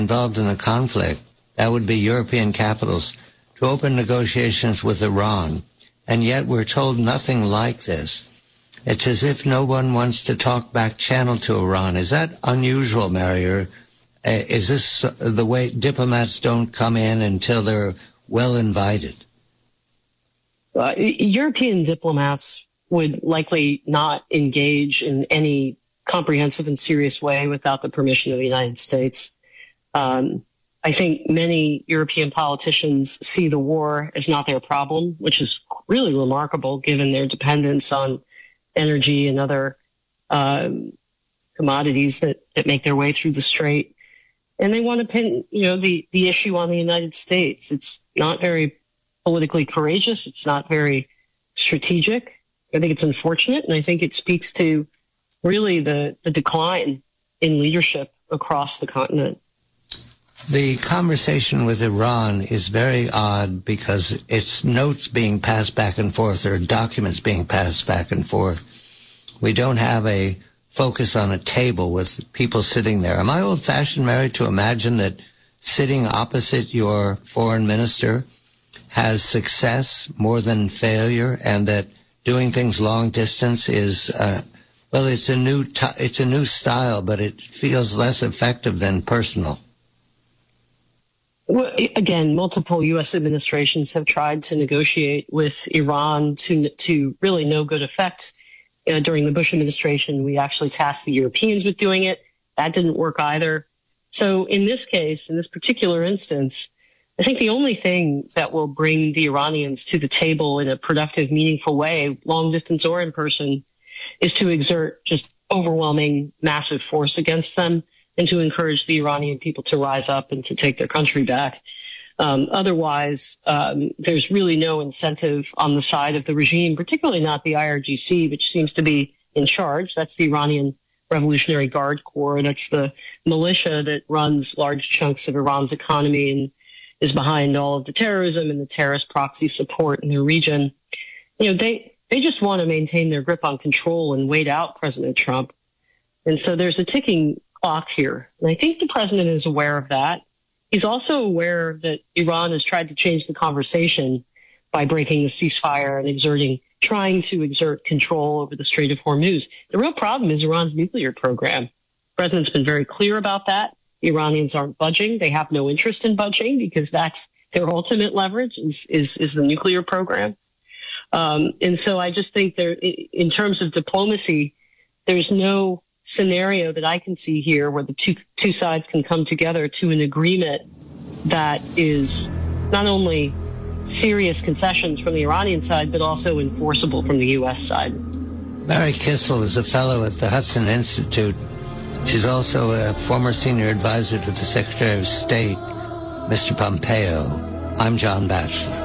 involved in the conflict, that would be European capitals, to open negotiations with Iran. And yet we're told nothing like this. It's as if no one wants to talk back channel to Iran. Is that unusual, Mary? Or is this the way diplomats don't come in until they're well invited? European diplomats would likely not engage in any comprehensive and serious way without the permission of the United States. I think many European politicians see the war as not their problem, which is really remarkable given their dependence on energy and other commodities that make their way through the strait. And they want to pin, the issue on the United States. It's not very politically courageous. It's not very strategic. I think it's unfortunate, and I think it speaks to really the decline in leadership across the continent. The conversation with Iran is very odd because it's notes being passed back and forth or documents being passed back and forth. We don't have a focus on a table with people sitting there. Am I old-fashioned, Mary, to imagine that sitting opposite your foreign minister has success more than failure, and that doing things long distance is, it's a new style, but it feels less effective than personal? Well, again, multiple U.S. administrations have tried to negotiate with Iran to really no good effect. During the Bush administration, we actually tasked the Europeans with doing it. That didn't work either. So in this case, in this particular instance, I think the only thing that will bring the Iranians to the table in a productive, meaningful way, long distance or in person, is to exert just overwhelming, massive force against them, and to encourage the Iranian people to rise up and to take their country back. Otherwise, there's really no incentive on the side of the regime, particularly not the IRGC, which seems to be in charge. That's the Iranian Revolutionary Guard Corps. That's the militia that runs large chunks of Iran's economy and is behind all of the terrorism and the terrorist proxy support in the region. They just want to maintain their grip on control and wait out President Trump. And so there's a ticking clock here. And I think the president is aware of that. He's also aware that Iran has tried to change the conversation by breaking the ceasefire and trying to exert control over the Strait of Hormuz. The real problem is Iran's nuclear program. The president's been very clear about that. The Iranians aren't budging. They have no interest in budging because that's their ultimate leverage is the nuclear program. And so I just think in terms of diplomacy, there's no scenario that I can see here where the two sides can come together to an agreement that is not only serious concessions from the Iranian side, but also enforceable from the U.S. side. Mary Kissel is a fellow at the Hudson Institute. She's also a former senior advisor to the Secretary of State, Mr. Pompeo. I'm John Batchelor.